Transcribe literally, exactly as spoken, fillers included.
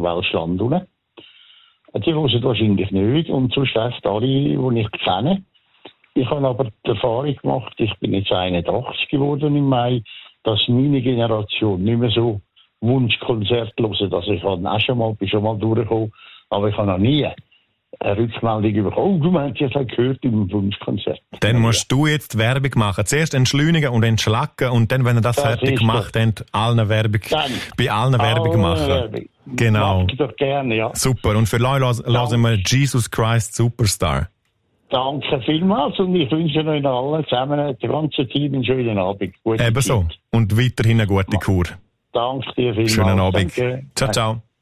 Welschland unten. Die hören wahrscheinlich nicht und sonst einfach alle, die ich kenne. Ich habe aber die Erfahrung gemacht, ich bin jetzt einundachtzig geworden im Mai, dass meine Generation nicht mehr so Wunschkonzert hören. Also ich habe auch schon mal, bin schon mal durchgekommen, aber ich habe noch nie eine Rückmeldung bekommen. Oh, du meinst, ich habe gehört im Wunschkonzert. Dann musst du jetzt Werbung machen. Zuerst entschleunigen und entschlacken und dann, wenn ihr das, das fertig gemacht habt, allen Werbung, dann bei allen Werbung machen. Werbung. Genau. Mach ich doch gerne, ja. Super. Und für Leute hören wir Jesus Christ Superstar. Danke vielmals und ich wünsche euch allen zusammen, dem ganzen Team, einen schönen Abend. Gute Ebenso. Zeit. Und weiterhin eine gute Kur. Danke dir vielmals. Schönen Abend. Danke. Ciao, ciao.